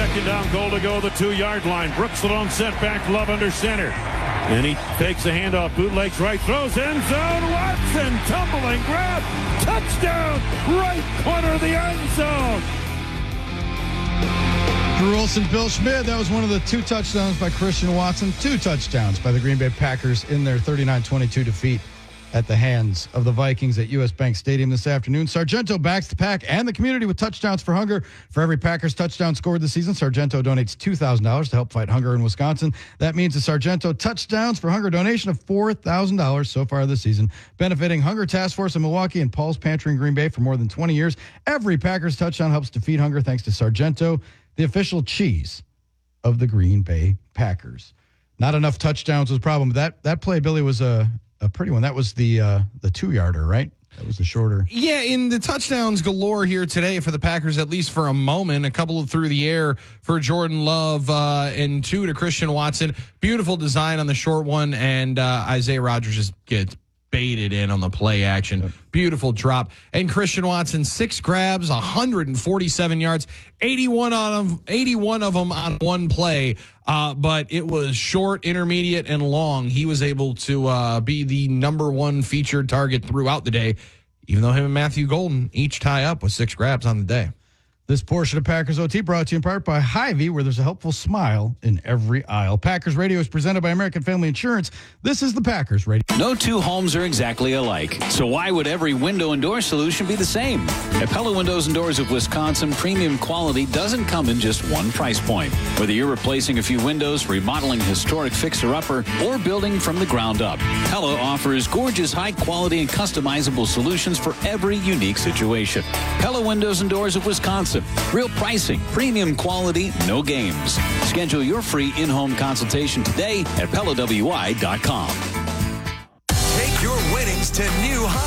Second down, goal to go, the 2-yard line. Brooks alone set back, Love under center. And he takes the handoff, bootlegs right, throws end zone. Watson, tumbling, grab, touchdown, right corner of the end zone. Drew Olson, Bill Schmid. That was one of the 2 touchdowns by Christian Watson. 2 touchdowns by the Green Bay Packers in their 39-22 defeat at the hands of the Vikings at U.S. Bank Stadium this afternoon. Sargento backs the Pack and the community with Touchdowns for Hunger. For every Packers touchdown scored this season, Sargento donates $2,000 to help fight hunger in Wisconsin. That means a Sargento Touchdowns for Hunger donation of $4,000 so far this season, benefiting Hunger Task Force in Milwaukee and Paul's Pantry in Green Bay for more than 20 years. Every Packers touchdown helps defeat hunger thanks to Sargento, the official cheese of the Green Bay Packers. Not enough touchdowns was a problem. That play, Billy, was a pretty one. That was the 2-yarder, right? That was the shorter. Yeah, in the touchdowns galore here today for the Packers, at least for a moment. A couple through the air for Jordan Love and 2 to Christian Watson. Beautiful design on the short one, and Isaiah Rodgers just gets baited in on the play action. Yep. Beautiful drop. And Christian Watson, 6 grabs, 147 yards, 81 of them on one play. But it was short, intermediate, and long. He was able to be the number 1 featured target throughout the day, even though him and Matthew Golden each tie up with 6 grabs on the day. This portion of Packers OT brought to you in part by Hy-Vee, where there's a helpful smile in every aisle. Packers Radio is presented by American Family Insurance. This is the Packers Radio. No 2 homes are exactly alike, so why would every window and door solution be the same? At Pella Windows and Doors of Wisconsin, premium quality doesn't come in just one price point. Whether you're replacing a few windows, remodeling a historic fixer-upper, or building from the ground up, Pella offers gorgeous, high-quality, and customizable solutions for every unique situation. Pella Windows and Doors of Wisconsin. Real pricing, premium quality, no games. Schedule your free in-home consultation today at PellaWI.com. Take your winnings to new heights.